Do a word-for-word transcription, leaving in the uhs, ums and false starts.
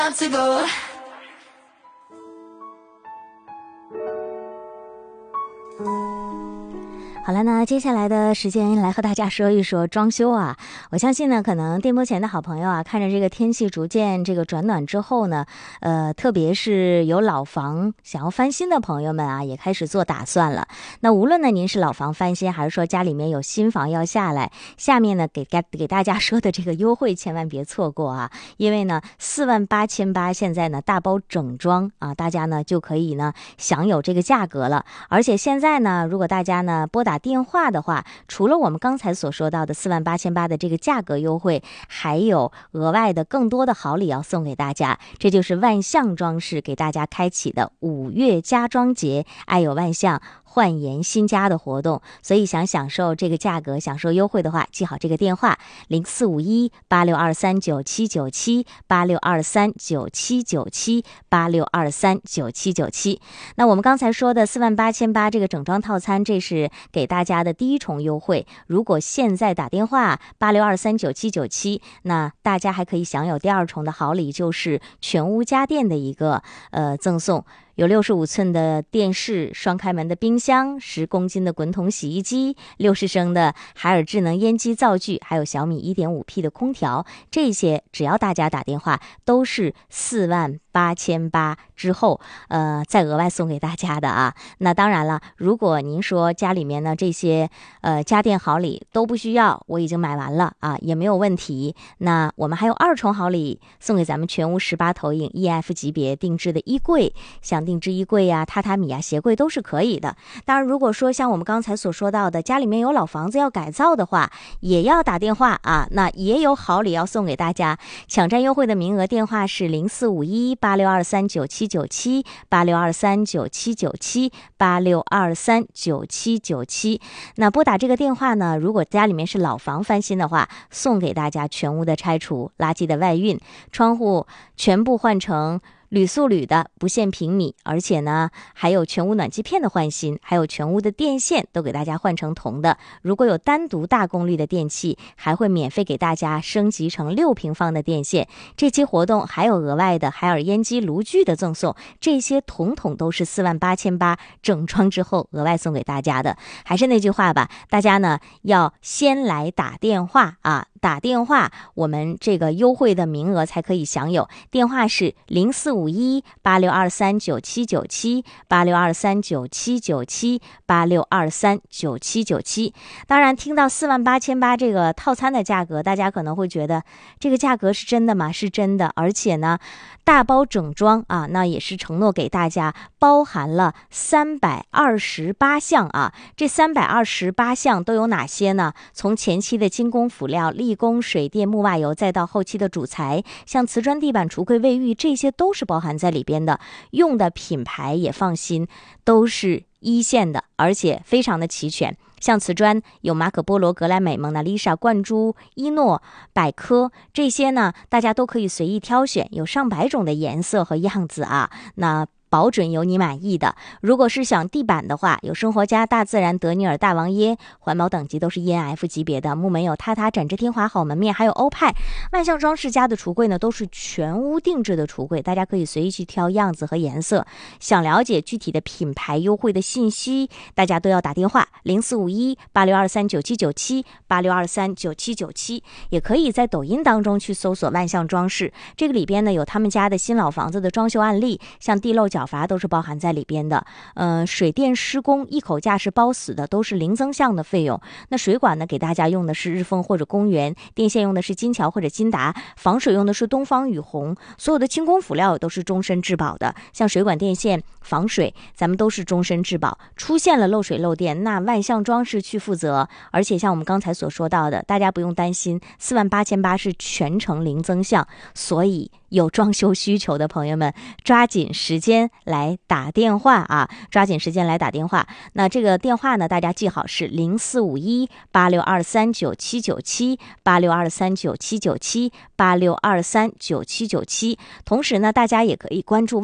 好了，那接下来的时间来和大家说一说装修啊。我相信呢，可能电波前的好朋友啊，看着这个天气逐渐这个转暖之后呢，呃，特别是有老房想要翻新的朋友们啊，也开始做打算了。那无论呢您是老房翻新，还是说家里面有新房要下来，下面呢给给大家说的这个优惠千万别错过啊，因为呢四万八千八现在呢大包整装啊，大家呢就可以呢享有这个价格了。而且现在呢，如果大家呢拨打打电话的话，除了我们刚才所说到的四万八千八的这个价格优惠，还有额外的更多的好礼要送给大家。这就是万象装饰给大家开启的五月家装节，爱有万象焕颜新家的活动。所以想享受这个价格，享受优惠的话，记好这个电话零四五一八六二三九七九七八六二三九七九七八六二三九七九七。那我们刚才说的四万八千八这个整装套餐，这是给大家的第一重优惠。如果现在打电话八六二三九七九七，那大家还可以享有第二重的好礼，就是全屋家电的一个呃赠送。有六十五寸的电视、双开门的冰箱、十公斤的滚筒洗衣机、六十升的海尔智能烟机灶具，还有小米 一点五 P 的空调，这些只要大家打电话都是四万八千八之后呃再额外送给大家的啊。那当然了，如果您说家里面呢这些呃家电好礼都不需要，我已经买完了啊，也没有问题，那我们还有二重好礼送给咱们全屋十八投影 E F 级别定制的衣柜，像定制衣柜呀、榻榻米呀、鞋柜都是可以的。当然如果说像我们刚才所说到的家里面有老房子要改造的话，也要打电话啊，那也有好礼要送给大家。抢占优惠的名额电话是零四五一八六二三九七九七八六二三九七九七八六二三九七九七。那拨打这个电话呢，如果家里面是老房翻新的话，送给大家全屋的拆除、垃圾的外运、窗户全部换成铝塑铝的不限平米，而且呢还有全屋暖气片的换新，还有全屋的电线都给大家换成铜的。如果有单独大功率的电器，还会免费给大家升级成六平方的电线。这期活动还有额外的海尔烟机炉具的赠送，这些统统都是四万八千八整装之后额外送给大家的。还是那句话吧，大家呢要先来打电话啊，打电话我们这个优惠的名额才可以享有。电话是零四五一八六二三九七九七八六二三九七九七八六二三九七九七。当然听到四万八千八这个套餐的价格，大家可能会觉得这个价格是真的吗？是真的，而且呢大包整装啊，那也是承诺给大家包含了三百二十八项啊。这三百二十八项都有哪些呢？从前期的精工辅料、力工、水电、木瓦油，再到后期的主材，像瓷砖地板、橱柜、卫浴，这些都是包含在里边的。用的品牌也放心，都是一线的，而且非常的齐全。像瓷砖有马可波罗、格莱美、蒙娜丽莎、冠珠、伊诺、百科，这些呢大家都可以随意挑选，有上百种的颜色和样子啊，那保准有你满意的。如果是想地板的话，有生活家、大自然、德尼尔、大王椰，环保等级都是 E N F 级别的。木门有榻榻、展翅天华、好门面，还有欧派。万象装饰家的橱柜呢都是全屋定制的橱柜，大家可以随意去挑样子和颜色。想了解具体的品牌优惠的信息，大家都要打电话零四五一八六二三九七九七八六二三九七九七，也可以在抖音当中去搜索万象装饰，这个里边呢有他们家的新老房子的装修案例，像地漏角阀都是包含在里边的。呃，水电施工一口价是包死的，都是零增项的费用。那水管呢给大家用的是日丰或者公园，电线用的是金桥或者金达，防水用的是东方雨虹，所有的轻工辅料都是终身质保的，像水管电线防水咱们都是终身质保，出现了漏水漏电那万象装饰去负责。而且像我们刚才所说到的，大家不用担心，四万八千八是全程零增项，所以有装修需求的朋友们抓紧时间来打电话啊，抓紧时间来打电话。那这个电话呢大家记好是零四五一八六二三九七九七八六二三九七九七八六二三九七九七。同时呢大家也可以关注